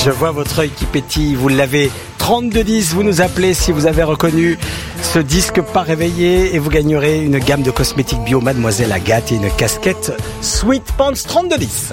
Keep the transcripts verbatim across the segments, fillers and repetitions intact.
Je vois votre œil qui pétille, vous l'avez. trente-deux dix, vous nous appelez si vous avez reconnu ce disque pas réveillé et vous gagnerez une gamme de cosmétiques bio Mademoiselle Agathe et une casquette Sweet Pants. Trente-deux dix.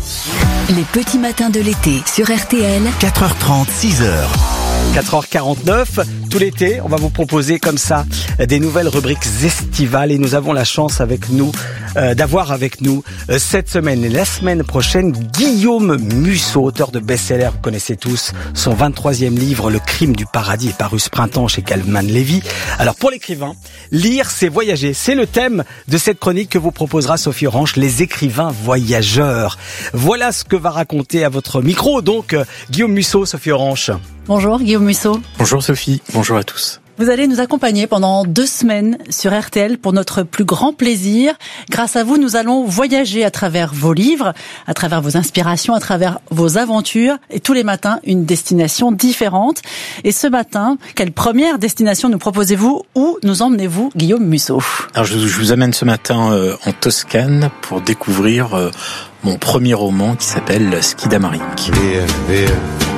Les petits matins de l'été sur R T L. quatre heures trente, six heures. quatre heures quarante-neuf, tout l'été, on va vous proposer comme ça des nouvelles rubriques estivales et nous avons la chance avec nous euh, d'avoir avec nous euh, cette semaine et la semaine prochaine Guillaume Musso, auteur de best-seller, vous connaissez tous son vingt-troisième livre Le Crime du Paradis est paru ce printemps chez Calman Levy. Alors pour l'écrivain, lire c'est voyager, c'est le thème de cette chronique que vous proposera Sophie Orange, les écrivains voyageurs. Voilà ce que va raconter à votre micro donc euh, Guillaume Musso, Sophie Orange. Bonjour Guillaume Musso. Bonjour Sophie, bonjour à tous. Vous allez nous accompagner pendant deux semaines sur R T L pour notre plus grand plaisir. Grâce à vous, nous allons voyager à travers vos livres, à travers vos inspirations, à travers vos aventures et tous les matins, une destination différente. Et ce matin, quelle première destination nous proposez-vous? Où nous emmenez-vous, Guillaume Musso? Alors je, je vous amène ce matin euh, en Toscane pour découvrir euh, mon premier roman qui s'appelle Skidamarinch. Via, via,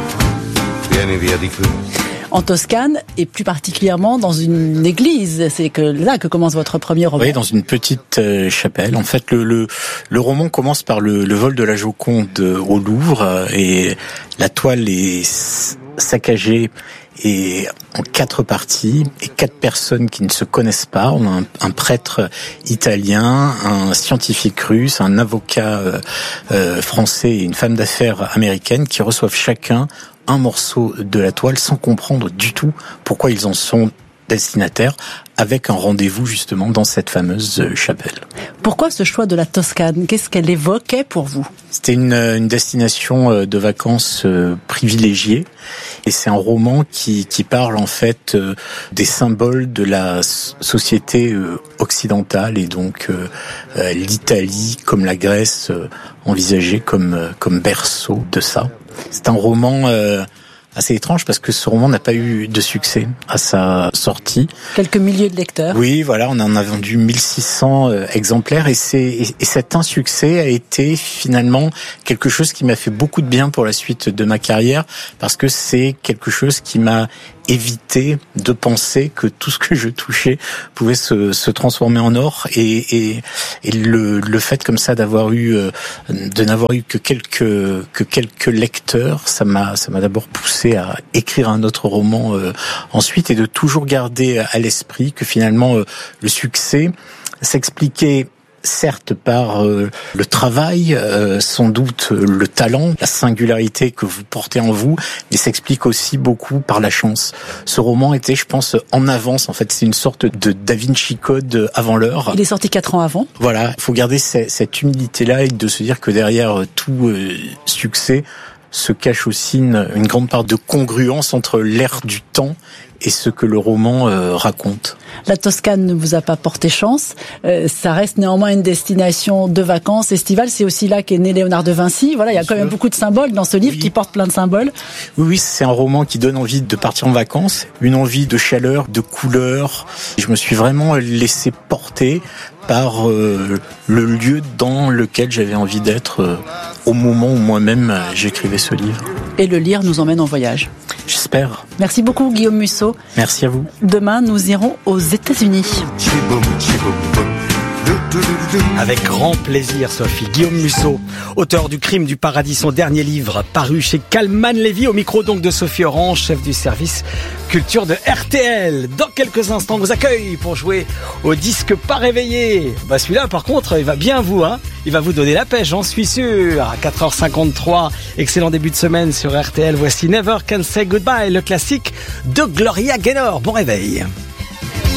vieni via di qui. En Toscane, et plus particulièrement dans une église. C'est que là que commence votre premier roman. Oui, dans une petite euh, chapelle. En fait, le, le, le roman commence par le, le vol de la Joconde au Louvre euh, et la toile est saccagée et en quatre parties et quatre personnes qui ne se connaissent pas. On a un, un prêtre italien, un scientifique russe, un avocat euh, euh, français et une femme d'affaires américaine qui reçoivent chacun un morceau de la toile sans comprendre du tout pourquoi ils en sont destinataires, avec un rendez-vous justement dans cette fameuse chapelle. Pourquoi ce choix de la Toscane? Qu'est-ce qu'elle évoquait pour vous? C'était une, une destination de vacances privilégiée et c'est un roman qui, qui parle en fait des symboles de la société occidentale et donc l'Italie comme la Grèce envisagée comme, comme berceau de ça. C'est un roman euh, assez étrange parce que ce roman n'a pas eu de succès à sa sortie. Quelques milliers de lecteurs. Oui, voilà, on en a vendu mille six cents euh, exemplaires et, c'est, et, et cet insuccès a été finalement quelque chose qui m'a fait beaucoup de bien pour la suite de ma carrière parce que c'est quelque chose qui m'a évité de penser que tout ce que je touchais pouvait se, se transformer en or et, et, et le, le fait comme ça d'avoir eu euh, de n'avoir eu que quelques que quelques lecteurs, ça m'a ça m'a d'abord poussé à écrire un autre roman euh, ensuite et de toujours garder à l'esprit que finalement euh, le succès s'expliquait certes par euh, le travail, euh, sans doute euh, le talent, la singularité que vous portez en vous, mais s'explique aussi beaucoup par la chance. Ce roman était, je pense, en avance. En fait, c'est une sorte de Da Vinci Code avant l'heure. Il est sorti quatre ans avant. Voilà, il faut garder cette, cette humilité-là et de se dire que derrière tout euh, succès se cache aussi une, une grande part de congruence entre l'air du temps et ce que le roman euh, raconte. La Toscane ne vous a pas porté chance. Euh, ça reste néanmoins une destination de vacances estivales. C'est aussi là qu'est né Léonard de Vinci. Voilà, il y a quand même beaucoup de symboles dans ce livre oui. qui porte plein de symboles. Oui, oui, c'est un roman qui donne envie de partir en vacances, une envie de chaleur, de couleur. Je me suis vraiment laissé porter par euh, le lieu dans lequel j'avais envie d'être euh, au moment où moi-même euh, j'écrivais ce livre. Et le lire nous emmène en voyage. J'espère. Merci beaucoup Guillaume Musso. Merci à vous. Demain, nous irons aux États-Unis. Avec grand plaisir, Sophie. Guillaume Musso, auteur du Crime du Paradis, son dernier livre, paru chez Calman Levy, au micro donc de Sophie Orange, chef du service culture de R T L. Dans quelques instants, on vous accueille pour jouer au disque pas réveillé. Bah celui-là, par contre, il va bien vous, hein. Il va vous donner la pêche, j'en suis sûr. À quatre heures cinquante-trois, excellent début de semaine sur R T L. Voici Never Can Say Goodbye, le classique de Gloria Gaynor. Bon réveil.